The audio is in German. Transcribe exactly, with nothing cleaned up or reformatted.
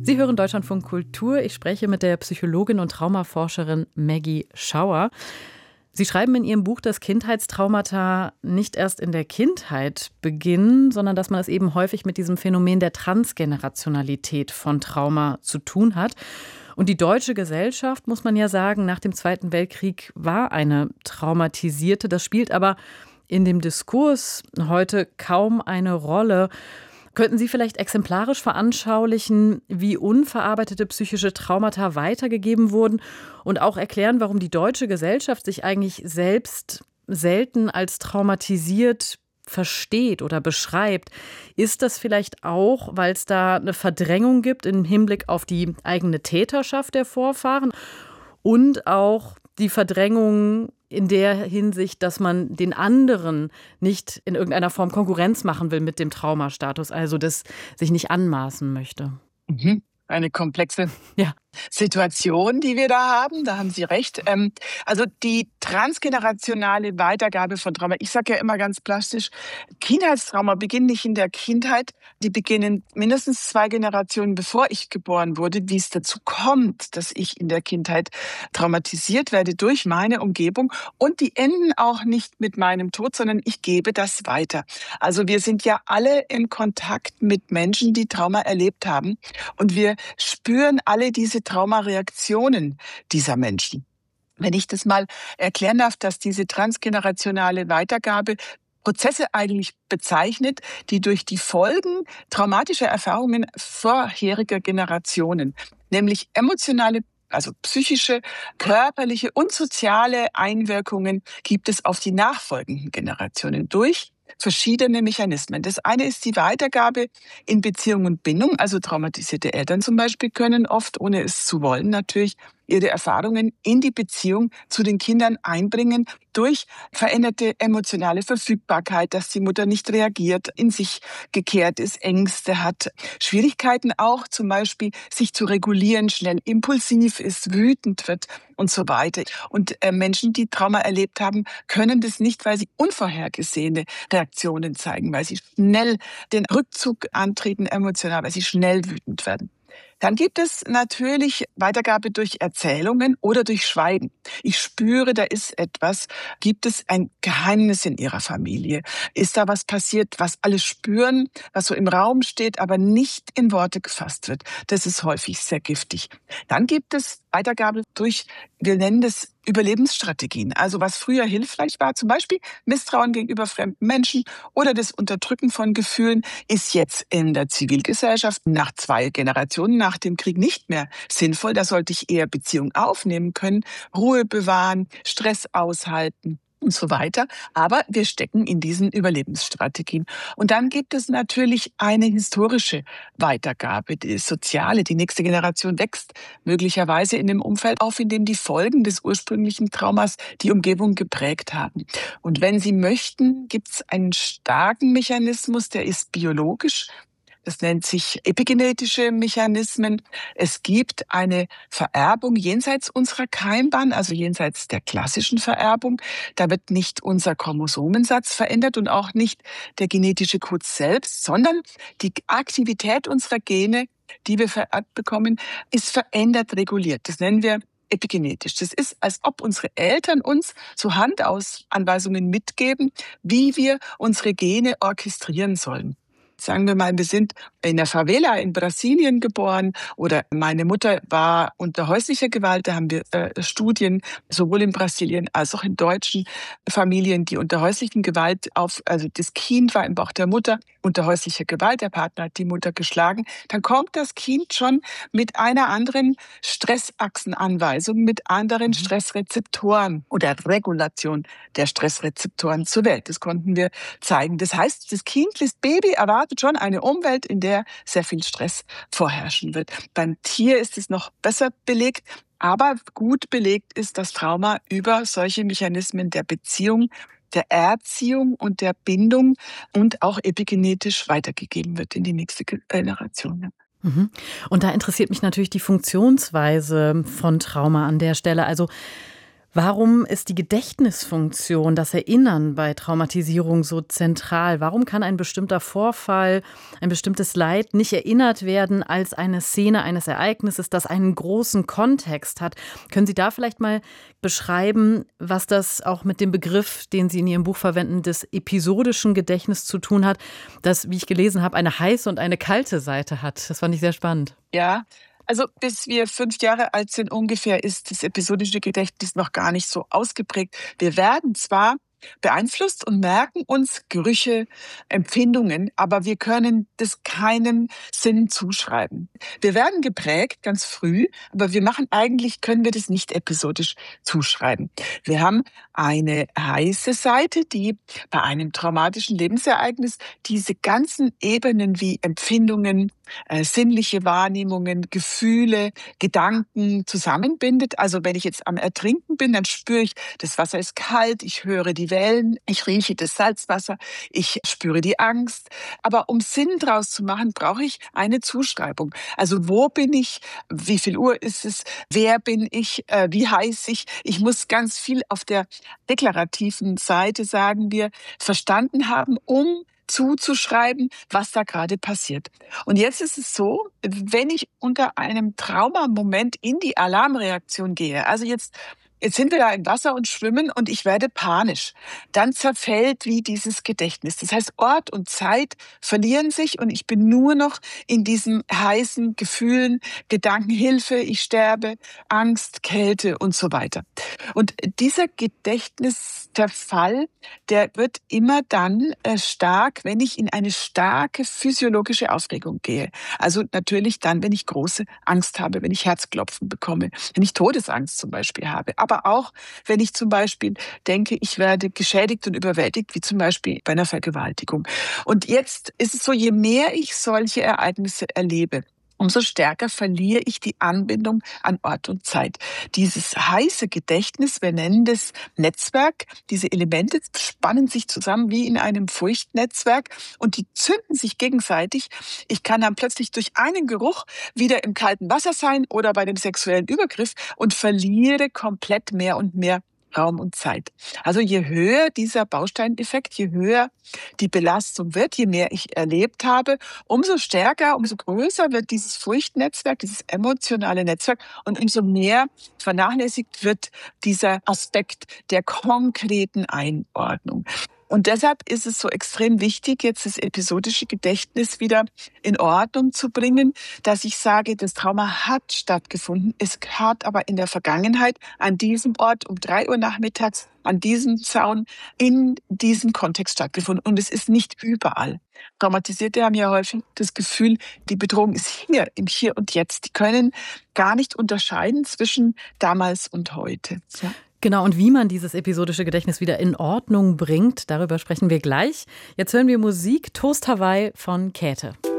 Sie hören Deutschlandfunk Kultur. Ich spreche mit der Psychologin und Traumaforscherin Maggie Schauer. Sie schreiben in Ihrem Buch, dass Kindheitstraumata nicht erst in der Kindheit beginnen, sondern dass man es eben häufig mit diesem Phänomen der Transgenerationalität von Trauma zu tun hat. Und die deutsche Gesellschaft, muss man ja sagen, nach dem Zweiten Weltkrieg war eine traumatisierte. Das spielt aber in dem Diskurs heute kaum eine Rolle. Könnten Sie vielleicht exemplarisch veranschaulichen, wie unverarbeitete psychische Traumata weitergegeben wurden und auch erklären, warum die deutsche Gesellschaft sich eigentlich selbst selten als traumatisiert versteht oder beschreibt? Ist das vielleicht auch, weil es da eine Verdrängung gibt im Hinblick auf die eigene Täterschaft der Vorfahren und auch die Verdrängung in der Hinsicht, dass man den anderen nicht in irgendeiner Form Konkurrenz machen will mit dem Traumastatus, also das sich nicht anmaßen möchte? Mhm. Eine komplexe Ja. Situation, die wir da haben. Da haben Sie recht. Ähm, also die transgenerationale Weitergabe von Trauma. Ich sage ja immer ganz plastisch, Kindheitstrauma beginnen nicht in der Kindheit. Die beginnen mindestens zwei Generationen bevor ich geboren wurde. Wie es dazu kommt, dass ich in der Kindheit traumatisiert werde durch meine Umgebung. Und die enden auch nicht mit meinem Tod, sondern ich gebe das weiter. Also wir sind ja alle in Kontakt mit Menschen, die Trauma erlebt haben. Und wir spüren alle diese Traumareaktionen dieser Menschen. Wenn ich das mal erklären darf, dass diese transgenerationale Weitergabe Prozesse eigentlich bezeichnet, die durch die Folgen traumatischer Erfahrungen vorheriger Generationen, nämlich emotionale, also psychische, körperliche und soziale Einwirkungen gibt es auf die nachfolgenden Generationen durch verschiedene Mechanismen. Das eine ist die Weitergabe in Beziehung und Bindung. Also traumatisierte Eltern zum Beispiel können oft, ohne es zu wollen, natürlich ihre Erfahrungen in die Beziehung zu den Kindern einbringen durch veränderte emotionale Verfügbarkeit, dass die Mutter nicht reagiert, in sich gekehrt ist, Ängste hat, Schwierigkeiten auch zum Beispiel, sich zu regulieren, schnell impulsiv ist, wütend wird und so weiter. Und äh, Menschen, die Trauma erlebt haben, können das nicht, weil sie unvorhergesehene Reaktionen zeigen, weil sie schnell den Rückzug antreten emotional, weil sie schnell wütend werden. Dann gibt es natürlich Weitergabe durch Erzählungen oder durch Schweigen. Ich spüre, da ist etwas. Gibt es ein Geheimnis in Ihrer Familie? Ist da was passiert, was alle spüren, was so im Raum steht, aber nicht in Worte gefasst wird? Das ist häufig sehr giftig. Dann gibt es Weitergabe durch, wir nennen das Überlebensstrategien. Also was früher hilfreich war, zum Beispiel Misstrauen gegenüber fremden Menschen oder das Unterdrücken von Gefühlen, ist jetzt in der Zivilgesellschaft nach zwei Generationen nach dem Krieg nicht mehr sinnvoll. Da sollte ich eher Beziehungen aufnehmen können, Ruhe bewahren, Stress aushalten und so weiter. Aber wir stecken in diesen Überlebensstrategien. Und dann gibt es natürlich eine historische Weitergabe, die soziale. Die nächste Generation wächst möglicherweise in dem Umfeld auf, in dem die Folgen des ursprünglichen Traumas die Umgebung geprägt haben. Und wenn Sie möchten, gibt es einen starken Mechanismus, der ist biologisch. Das nennt sich epigenetische Mechanismen. Es gibt eine Vererbung jenseits unserer Keimbahn, also jenseits der klassischen Vererbung. Da wird nicht unser Chromosomensatz verändert und auch nicht der genetische Code selbst, sondern die Aktivität unserer Gene, die wir vererbt bekommen, ist verändert reguliert. Das nennen wir epigenetisch. Das ist, als ob unsere Eltern uns so Handausanweisungen mitgeben, wie wir unsere Gene orchestrieren sollen. Sagen wir mal, wir sind in der Favela in Brasilien geboren oder meine Mutter war unter häuslicher Gewalt. Da haben wir äh, Studien sowohl in Brasilien als auch in deutschen Familien, die unter häuslichen Gewalt auf, also das Kind war im Bauch der Mutter unter häuslicher Gewalt, der Partner hat die Mutter geschlagen. Dann kommt das Kind schon mit einer anderen Stressachsenanweisung, mit anderen Stressrezeptoren oder Regulation der Stressrezeptoren zur Welt. Das konnten wir zeigen. Das heißt, das Kind, das Baby erwartet schon eine Umwelt, in der sehr viel Stress vorherrschen wird. Beim Tier ist es noch besser belegt, aber gut belegt ist, dass Trauma über solche Mechanismen der Beziehung, der Erziehung und der Bindung und auch epigenetisch weitergegeben wird in die nächste Generation. Mhm. Und da interessiert mich natürlich die Funktionsweise von Trauma an der Stelle. Also Warum ist die Gedächtnisfunktion, das Erinnern bei Traumatisierung so zentral? Warum kann ein bestimmter Vorfall, ein bestimmtes Leid nicht erinnert werden als eine Szene eines Ereignisses, das einen großen Kontext hat? Können Sie da vielleicht mal beschreiben, was das auch mit dem Begriff, den Sie in Ihrem Buch verwenden, des episodischen Gedächtnisses zu tun hat, das, wie ich gelesen habe, eine heiße und eine kalte Seite hat? Das fand ich sehr spannend. Ja, also bis wir fünf Jahre alt sind ungefähr, ist das episodische Gedächtnis noch gar nicht so ausgeprägt. Wir werden zwar beeinflusst und merken uns Gerüche, Empfindungen, aber wir können das keinem Sinn zuschreiben. Wir werden geprägt ganz früh, aber wir machen eigentlich, können wir das nicht episodisch zuschreiben. Wir haben eine heiße Seite, die bei einem traumatischen Lebensereignis diese ganzen Ebenen wie Empfindungen, äh, sinnliche Wahrnehmungen, Gefühle, Gedanken zusammenbindet. Also wenn ich jetzt am Ertrinken bin, dann spüre ich, das Wasser ist kalt, ich höre die Wellen, ich rieche das Salzwasser, ich spüre die Angst. Aber um Sinn draus zu machen, brauche ich eine Zuschreibung. Also wo bin ich, wie viel Uhr ist es, wer bin ich, äh, wie heiß ich. Ich muss ganz viel auf der deklarativen Seite, sagen wir, verstanden haben, um zuzuschreiben, was da gerade passiert. Und jetzt ist es so, wenn ich unter einem Traumamoment in die Alarmreaktion gehe, also jetzt Jetzt sind wir da im Wasser und schwimmen und ich werde panisch. Dann zerfällt wie dieses Gedächtnis. Das heißt, Ort und Zeit verlieren sich und ich bin nur noch in diesen heißen Gefühlen, Gedanken, Hilfe, ich sterbe, Angst, Kälte und so weiter. Und dieser Gedächtnisverfall, der wird immer dann äh, stark, wenn ich in eine starke physiologische Aufregung gehe. Also natürlich dann, wenn ich große Angst habe, wenn ich Herzklopfen bekomme, wenn ich Todesangst zum Beispiel habe. Aber auch, wenn ich zum Beispiel denke, ich werde geschädigt und überwältigt, wie zum Beispiel bei einer Vergewaltigung. Und jetzt ist es so, je mehr ich solche Ereignisse erlebe, umso stärker verliere ich die Anbindung an Ort und Zeit. Dieses heiße Gedächtnis, wir nennen das Netzwerk, diese Elemente spannen sich zusammen wie in einem Furchtnetzwerk und die zünden sich gegenseitig. Ich kann dann plötzlich durch einen Geruch wieder im kalten Wasser sein oder bei dem sexuellen Übergriff und verliere komplett mehr und mehr Raum und Zeit. Also je höher dieser Bausteineffekt, je höher die Belastung wird, je mehr ich erlebt habe, umso stärker, umso größer wird dieses Furchtnetzwerk, dieses emotionale Netzwerk und umso mehr vernachlässigt wird dieser Aspekt der konkreten Einordnung. Und deshalb ist es so extrem wichtig, jetzt das episodische Gedächtnis wieder in Ordnung zu bringen, dass ich sage, das Trauma hat stattgefunden. Es hat aber in der Vergangenheit an diesem Ort um drei Uhr nachmittags an diesem Zaun in diesem Kontext stattgefunden. Und es ist nicht überall. Traumatisierte haben ja häufig das Gefühl, die Bedrohung ist hier, im Hier und Jetzt. Die können gar nicht unterscheiden zwischen damals und heute. Ja. Genau, und wie man dieses episodische Gedächtnis wieder in Ordnung bringt, darüber sprechen wir gleich. Jetzt hören wir Musik, Toast Hawaii von Käthe.